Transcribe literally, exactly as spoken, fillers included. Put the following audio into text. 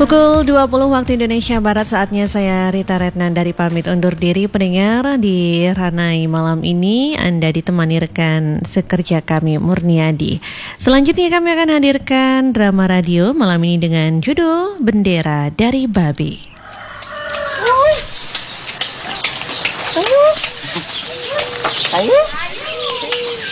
Pukul dua puluh waktu Indonesia Barat, saatnya saya Rita Retnandari pamit undur diri. Pendengar, di Ranai malam ini Anda ditemani rekan sekerja kami Murniadi. Selanjutnya kami akan hadirkan drama radio malam ini dengan judul Bendera dari Babi. Ayo. Ayo.